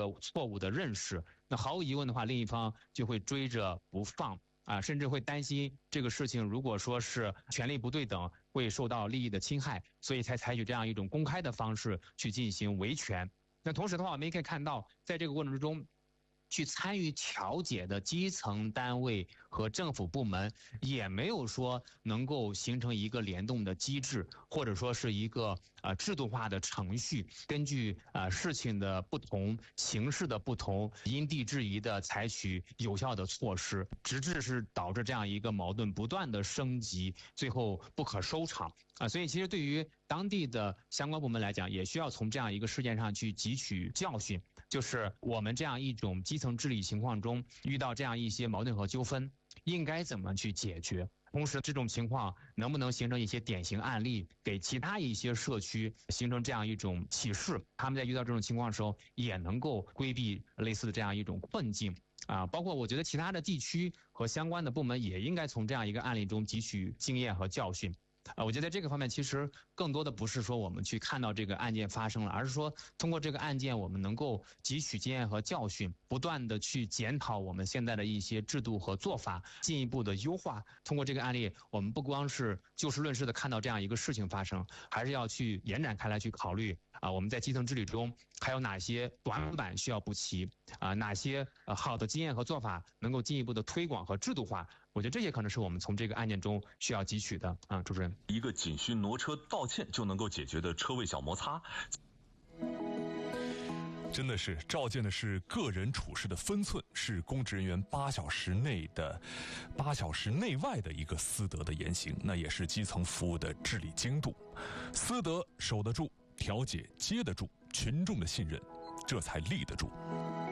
错误的认识，那毫无疑问的话，另一方就会追着不放。甚至会担心这个事情如果说是权力不对等，会受到利益的侵害，所以才采取这样一种公开的方式去进行维权。那同时的话，我们也可以看到，在这个过程之中，去参与调解的基层单位和政府部门也没有说能够形成一个联动的机制，或者说是一个制度化的程序，根据事情的不同、形势的不同，因地制宜的采取有效的措施，直至是导致这样一个矛盾不断的升级，最后不可收场所以其实对于当地的相关部门来讲，也需要从这样一个事件上去汲取教训，就是我们这样一种基层治理情况中遇到这样一些矛盾和纠纷，应该怎么去解决。同时这种情况能不能形成一些典型案例，给其他一些社区形成这样一种启示，他们在遇到这种情况的时候也能够规避类似的这样一种困境包括我觉得其他的地区和相关的部门也应该从这样一个案例中汲取经验和教训。我觉得在这个方面其实更多的不是说我们去看到这个案件发生了，而是说通过这个案件我们能够汲取经验和教训，不断的去检讨我们现在的一些制度和做法，进一步的优化。通过这个案例，我们不光是就事论事的看到这样一个事情发生，还是要去延展开来去考虑我们在基层治理中还有哪些短板需要补齐哪些好的经验和做法能够进一步的推广和制度化。我觉得这些可能是我们从这个案件中需要汲取的主持人。 一个仅需挪车道歉就能够解决的车位小摩擦， 真的是照见的是个人处事的分寸，是公职人员8小时内外的一个私德的言行，那也是基层服务的治理精度。私德守得住，调解接得住，群众的信任这才立得住。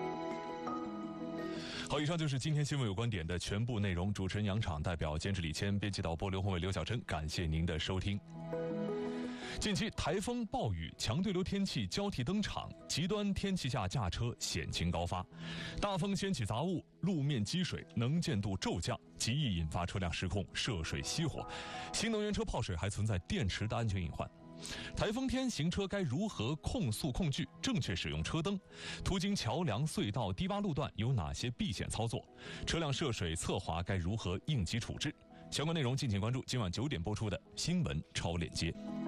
好，以上就是今天新闻有观点的全部内容。主持人杨昶，代表监制李谦，编辑导播刘宏伟、刘晓珍，感谢您的收听。近期台风、暴雨、强对流天气交替登场，极端天气下驾车险情高发，大风掀起杂物，路面积水，能见度骤降，极易引发车辆失控、涉水熄火。新能源车泡水还存在电池的安全隐患。台风天行车该如何控速控距，正确使用车灯？途经桥梁、隧道、低洼路段有哪些避险操作？车辆涉水侧滑该如何应急处置？相关内容敬请关注今晚9点播出的新闻超链接。